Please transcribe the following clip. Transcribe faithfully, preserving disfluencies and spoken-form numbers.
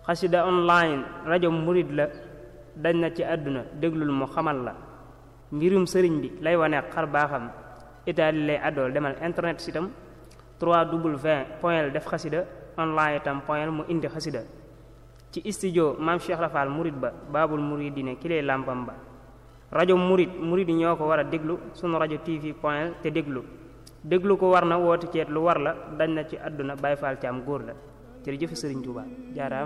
xasida online rajo murid la dañ na ci àdduna déglul mu xamal la mbirum sëriñ bi lay wane xar baaxam itaali lay àddool demal internet sitam w point def xasida online itam point mu indi xasida ci studio maam Cheikh Rafal murid ba baabul muridine ki lay làmpam ba rajo murid murid yi ñoo ko war a déglu sunu rajo tv point te déglu déglu ko war na woote ceet lu war la dañ na ci àdduna Baay Faal ci am góor la jërëjëf Sëriñ Tuubaa jaaraam